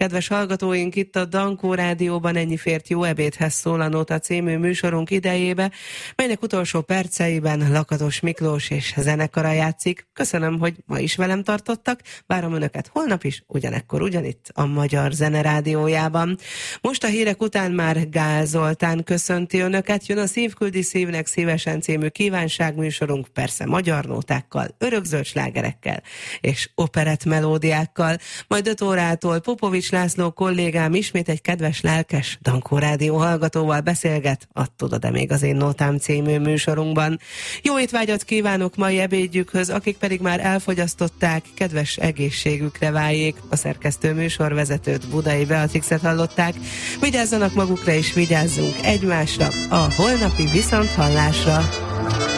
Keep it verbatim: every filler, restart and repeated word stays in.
Kedves hallgatóink, itt a Dankó Rádióban ennyi fért jó ebédhez szól a Nóta című műsorunk idejébe, melynek utolsó perceiben Lakatos Miklós és zenekara játszik. Köszönöm, hogy ma is velem tartottak, várom Önöket holnap is, ugyanekkor ugyanitt a Magyar Zene Rádiójában. Most a hírek után már Gál Zoltán köszönti Önöket, jön a Szívküldi Szívnek Szívesen című kívánságműsorunk, persze magyar nótákkal, örökzöld slágerekkel és operett melódiákkal, majd öt órától Popovics László kollégám ismét egy kedves, lelkes Dankó Rádió hallgatóval beszélget a Tudod de még az én nótám című műsorunkban. Jó étvágyat kívánok mai ebédjükhöz, akik pedig már elfogyasztották, kedves egészségükre váljék. A szerkesztő műsorvezetőt, Budai Beatrixet hallották. Vigyázzanak magukra és vigyázzunk egymásra a holnapi viszonthallásra.